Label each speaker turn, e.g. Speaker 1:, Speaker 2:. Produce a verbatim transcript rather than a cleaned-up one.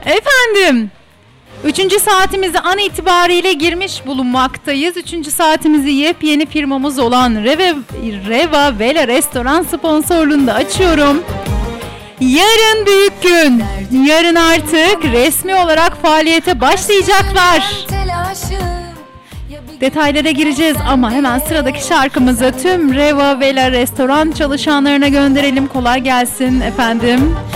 Speaker 1: Efendim, üçüncü saatimize an itibariyle girmiş bulunmaktayız. Üçüncü saatimizi yepyeni firmamız olan Reva, Reva Vela Restoran sponsorluğunda açıyorum. Yarın büyük gün. Yarın artık resmi olarak faaliyete başlayacaklar. Detaylara gireceğiz ama hemen sıradaki şarkımızı tüm Reva Vela Restoran çalışanlarına gönderelim. Kolay gelsin efendim.